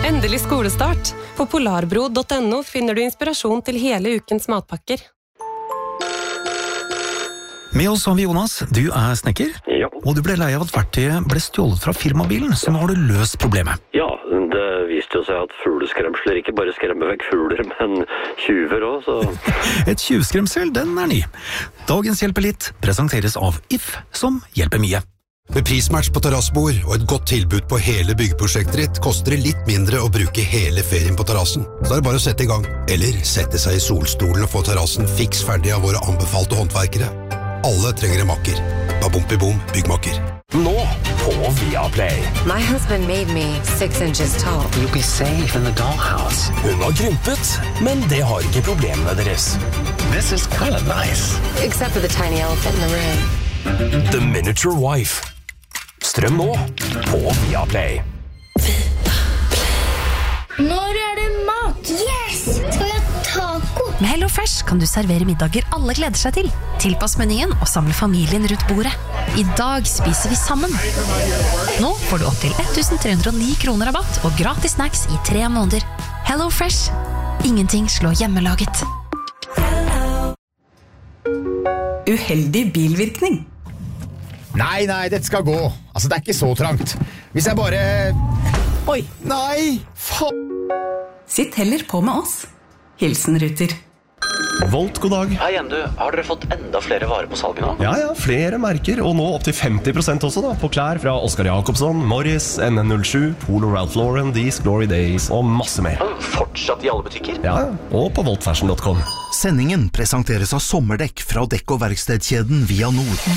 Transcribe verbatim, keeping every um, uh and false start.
Endelig skolestart. På polarbro punktum no finner du inspirasjon til hele ukens matpakker. Med oss har vi Jonas. Du er snekker, Ja. og du ble lei av at verktøyet ble stjålet fra firmabilen, så nå har du løst problemet. Ja, det viste jo seg at fugleskremsler ikke bare skremmer vekk fugler, men tjuver også, så... Et tjuvskremsel, den er ny. Dagens Hjelper litt presenteres av If, som hjelper mye. Med prismatch på terrassebord og et godt tilbud på hele byggeprosjektet ditt, koster det litt mindre å bruke hele ferien på terrassen. Så er det bare å sette i gang. Eller sette seg i solstolen og få terrassen fiks ferdig av våre anbefalte håndverkere. Alle trenger en makker. Babumpi-bom, byggmakker. Nå på Viaplay. My husband made me six inches tall. You'll be safe in the dollhouse. Hun har krympet, men det har ikke problemene deres. This is kind of nice. Except for the tiny elephant in the room. The Miniature Wife. Strøm nå på Viaplay. Når er det mat? Yes! Skal vi ha taco? Med Hello Fresh kan du servere middager alle gleder seg til. Tilpass menyen og samle familien rundt bordet. I dag spiser vi sammen. Nå får du opp til elleve hundre og ni kroner rabatt og gratis snacks i tre måneder. Hello Fresh. Ingenting slår hjemmelaget. Uheldig bilvirkning. Nei, nei, dette skal gå. Altså, det er ikke så trangt. Hvis jeg bare... Oi. Nei, faen. Sitt heller på med oss. Hilsen Ruter. Volt, god dag. Hei igjen, du. Har dere fått enda flere varer på salget nå? Ja, ja, flere merker, og nå opp til femti prosent også da, på klær fra Oscar Jacobsson, Morris, N N null sju, Polo Ralph Lauren, These Glory Days og masse mer. Fortsatt i alle butikker? Ja, og på voltfashion punktum com. Sendingen presenteres av sommerdekk fra dekk- og verkstedkjeden Via Nord.